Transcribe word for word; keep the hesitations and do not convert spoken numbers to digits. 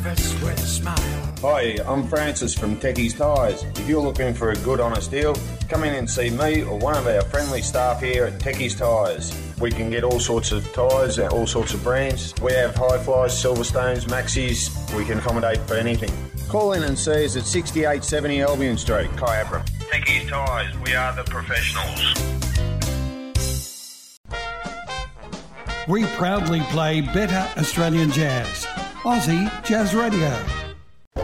service with a smile. Hi, I'm Francis from Techie's Tyres. If you're looking for a good honest deal, come in and see me or one of our friendly staff here at Techie's Tyres. We can get all sorts of tyres and all sorts of brands. We have High Flies, Silverstones, Maxis. We can accommodate for anything. Call in and see us at sixty-eight seventy Albion Street, Kyabram. Techie's Tyres, we are the professionals. We proudly play better Australian jazz. Aussie Jazz Radio.